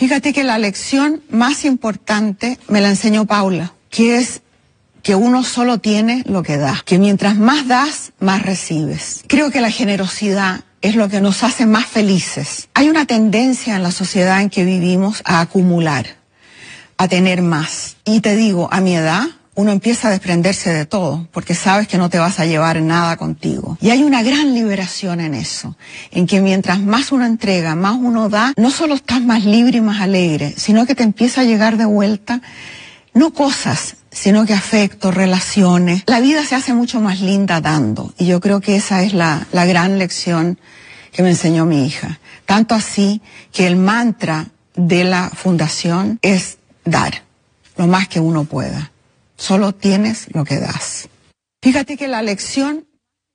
Fíjate que la lección más importante me la enseñó Paula, que es que uno solo tiene lo que da, que mientras más das, más recibes. Creo que la generosidad es lo que nos hace más felices. Hay una tendencia en la sociedad en que vivimos a acumular, a tener más. Y te digo, a mi edad, uno empieza a desprenderse de todo, porque sabes que no te vas a llevar nada contigo. Y hay una gran liberación en eso, en que mientras más uno entrega, más uno da, no solo estás más libre y más alegre, sino que te empieza a llegar de vuelta, no cosas, sino que afecto, relaciones. La vida se hace mucho más linda dando, y yo creo que esa es la gran lección que me enseñó mi hija. Tanto así que el mantra de la fundación es dar, lo más que uno pueda. Solo tienes lo que das. Fíjate que la lección...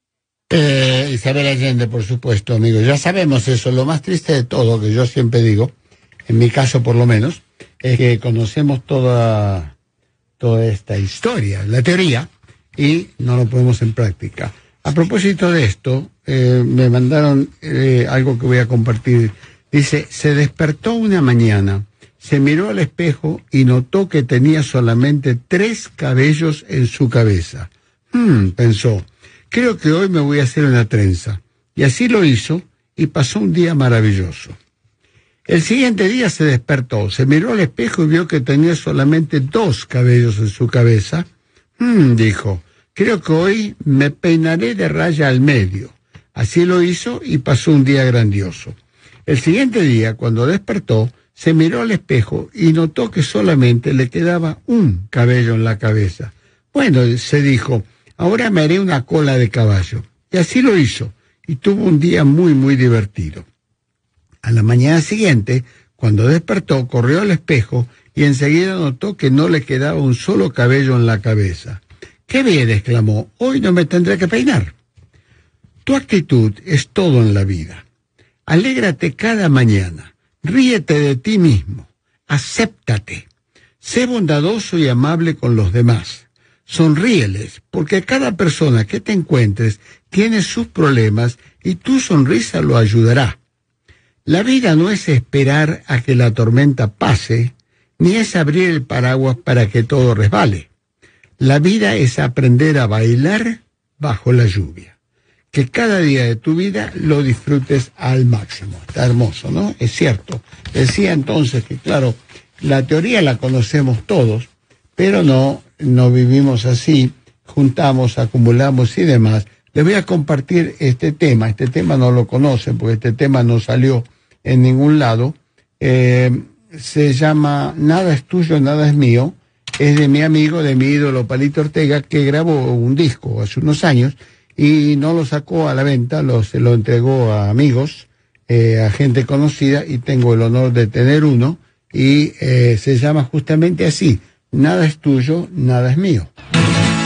Isabel Allende, por supuesto, amigos. Ya sabemos eso. Lo más triste de todo, que yo siempre digo, en mi caso por lo menos, es que conocemos toda esta historia, la teoría, y no lo ponemos en práctica. A propósito de esto, me mandaron algo que voy a compartir. Dice, se despertó una mañana, se miró al espejo y notó que tenía solamente 3 cabellos en su cabeza. Pensó, creo que hoy me voy a hacer una trenza. Y así lo hizo y pasó un día maravilloso. El siguiente día se despertó, se miró al espejo y vio que tenía solamente 2 cabellos en su cabeza. Dijo, creo que hoy me peinaré de raya al medio. Así lo hizo y pasó un día grandioso. El siguiente día, cuando despertó, se miró al espejo y notó que solamente le quedaba un cabello en la cabeza. Bueno, se dijo, ahora me haré una cola de caballo. Y así lo hizo, y tuvo un día muy, muy divertido. A la mañana siguiente, cuando despertó, corrió al espejo y enseguida notó que no le quedaba un solo cabello en la cabeza. ¡Qué bien!, exclamó, hoy no me tendré que peinar. Tu actitud es todo en la vida. Alégrate cada mañana. Ríete de ti mismo, acéptate, sé bondadoso y amable con los demás, sonríeles, porque cada persona que te encuentres tiene sus problemas y tu sonrisa lo ayudará. La vida no es esperar a que la tormenta pase, ni es abrir el paraguas para que todo resbale. La vida es aprender a bailar bajo la lluvia. Que cada día de tu vida lo disfrutes al máximo. Está hermoso, ¿no? Es cierto. Decía entonces que, claro, la teoría la conocemos todos, pero no vivimos así, juntamos, acumulamos y demás. Les voy a compartir este tema no lo conocen, porque este tema no salió en ningún lado. Se llama Nada es tuyo, nada es mío. Es de mi amigo, de mi ídolo Palito Ortega, que grabó un disco hace unos años, y no lo sacó a la venta, se lo entregó a amigos, a gente conocida, y tengo el honor de tener uno, y se llama justamente así, Nada es tuyo, nada es mío.